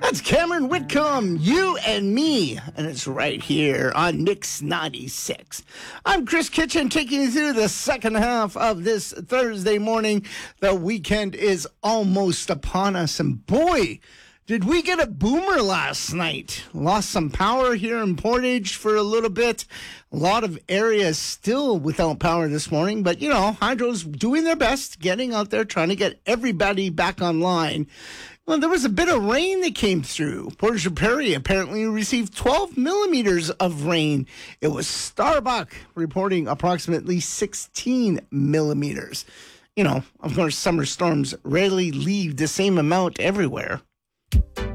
That's Cameron Whitcomb, You and Me, and it's right here on Mix 96. I'm Chris Kitchen, taking you through the second half of this Thursday morning. The weekend is almost upon us, and boy, did we get a boomer last night. Lost some power here in Portage for a little bit. A lot of areas still without power this morning, but you know, Hydro's doing their best, getting out there, trying to get everybody back online. Well, there was a bit of rain that came through. Portage Prairie apparently received 12 millimeters of rain. It was Starbuck reporting approximately 16 millimeters. You know, of course, summer storms rarely leave the same amount everywhere.